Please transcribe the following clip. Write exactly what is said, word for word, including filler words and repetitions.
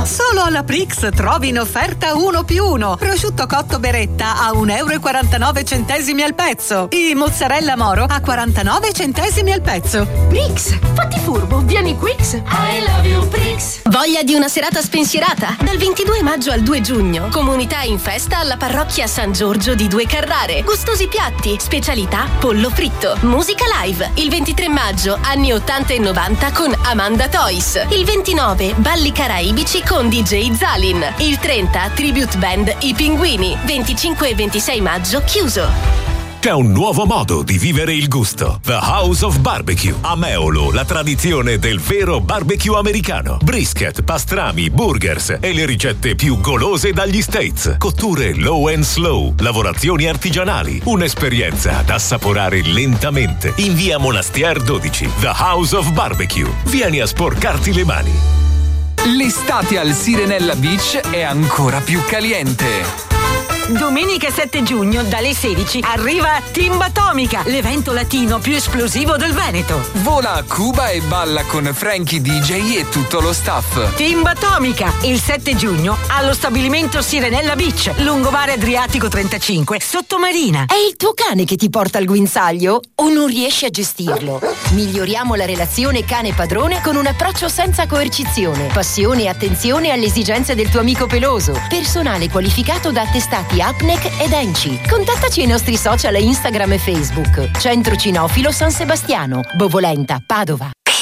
Solo alla Prix trovi in offerta uno più uno. Prosciutto cotto Beretta a un euro e quarantanove centesimi al pezzo. E mozzarella Moro a quarantanove centesimi al pezzo. Prix, fatti furbo, vieni Quix. I love you Prix. Voglia di una serata spensierata? Dal ventidue maggio al due giugno, comunità in festa alla parrocchia San Giorgio di Due Carrare. Gustosi piatti, specialità, pollo fritto, musica live. Il ventitré maggio, anni ottanta e novanta con Amanda Toys. Il ventinove, balli caraibici con D J Zalin. Il trenta, tribute band I Pinguini. venticinque e ventisei maggio, chiuso. C'è un nuovo modo di vivere il gusto. The House of Barbecue. A Meolo, la tradizione del vero barbecue americano. Brisket, pastrami, burgers e le ricette più golose dagli States. Cotture low and slow, lavorazioni artigianali. Un'esperienza da assaporare lentamente. In via Monastier dodici. The House of Barbecue. Vieni a sporcarti le mani. L'estate al Sirenella Beach è ancora più caliente. Domenica sette giugno dalle sedici arriva Timba Atomica, l'evento latino più esplosivo del Veneto. Vola a Cuba e balla con Frankie D J e tutto lo staff. Timba Atomica, il sette giugno allo stabilimento Sirenella Beach, lungomare Adriatico trentacinque, Sottomarina. È il tuo cane che ti porta al guinzaglio o non riesci a gestirlo? Miglioriamo la relazione cane-padrone con un approccio senza coercizione, passione e attenzione alle esigenze del tuo amico peloso. Personale qualificato da attestati A P N E C ed E N C I. Contattaci ai nostri social Instagram e Facebook. Centro Cinofilo San Sebastiano, Bovolenta, Padova.